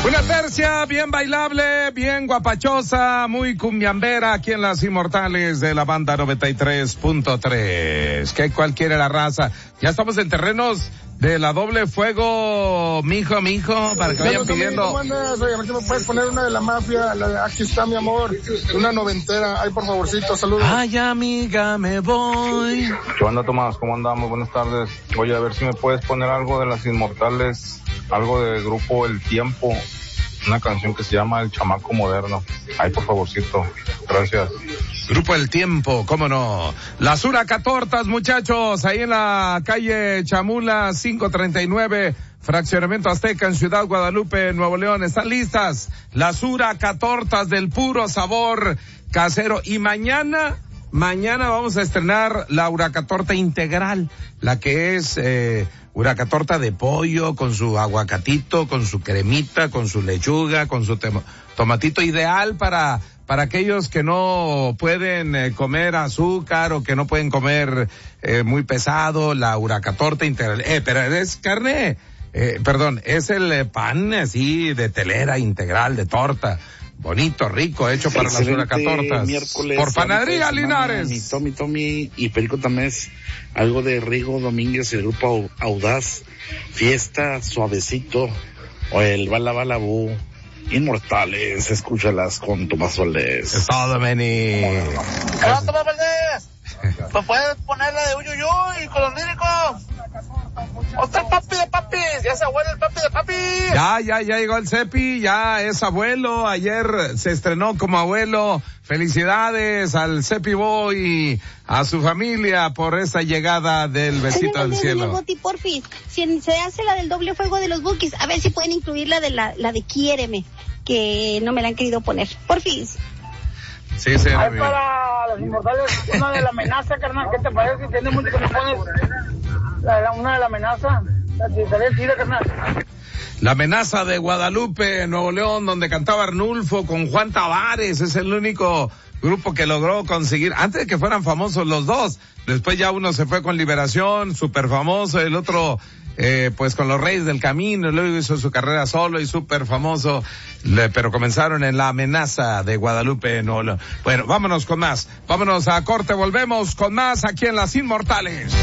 Una tercia bien bailable, bien guapachosa, muy cumbiambera aquí en Las Inmortales de la banda 93.3. ¿Qué cuál quiere la raza? Ya estamos en terrenos de la doble fuego, mijo, para que vayan pidiendo. ¿Cómo andas? Oye, a ver si me puedes poner una de la mafia, la de Aquí está mi amor, una noventera, ay por favorcito, saludos. Ay amiga, me voy. ¿Qué onda, Tomás? ¿Cómo andamos? Buenas tardes. Oye, a ver si me puedes poner algo de Las Inmortales, algo del grupo El Tiempo, una canción que se llama El Chamaco Moderno. Ay, por favorcito. Gracias. Grupo El Tiempo, cómo no. Las Huracatortas, muchachos, ahí en la calle Chamula 539, Fraccionamiento Azteca en Ciudad Guadalupe, Nuevo León. Están listas las Huracatortas del puro sabor casero. Y mañana vamos a estrenar la Huracatorta integral, la que es Huracatorta de pollo, con su aguacatito, con su cremita, con su lechuga, con su tomatito, ideal para aquellos que no pueden comer azúcar o que no pueden comer muy pesado. La Huracatorta integral. Pero es carne, es el pan así de telera integral, de torta. Bonito, rico, hecho para las Huracatortas. Por Panadería Linares. Tommy y Perico Tamés, algo de Rigo Domínguez y el grupo Audaz, Fiesta Suavecito, o el Bala Bala Bú. Inmortales, escúchalas con Tomás Valdés. Es todo, Meni. Hola, Tomás Valdés. ¿Me puedes poner la de Uyuyuy con los líricos? ¡Otra papi de papis! ¡Ya se abuelo el papi de papi! Ya llegó el Cepi, ya es abuelo. Ayer se estrenó como abuelo. Felicidades al Cepi Boy, a su familia por esa llegada del besito al cielo. Boti, porfis, si se hace la del doble fuego de los Bukis, a ver si pueden incluir la de Quiéreme, que no me la han querido poner. Porfis. Sí, hay para Las Inmortales una de la amenaza, carnal. ¿Qué te parece? Tiene mucho que me pones una de la amenaza. Carnal. La Amenaza de Guadalupe, Nuevo León, donde cantaba Arnulfo con Juan Tavares. Es el único grupo que logró conseguir, antes de que fueran famosos los dos. Después ya uno se fue con Liberación, súper famoso, el otro pues con los Reyes del Camino, luego hizo su carrera solo y súper famoso, pero comenzaron en La Amenaza de Guadalupe, Nuevo León. Bueno, vámonos con más, vámonos a corte, volvemos con más aquí en Las Inmortales.